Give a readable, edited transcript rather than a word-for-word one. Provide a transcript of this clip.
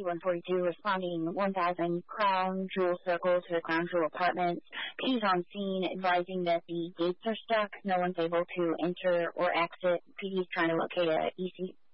PC-142 responding 1,000 Crown Jewel Circle to the Crown Jewel Apartments. PD's on scene advising that the gates are stuck. No one's able to enter or exit. PD's trying to locate a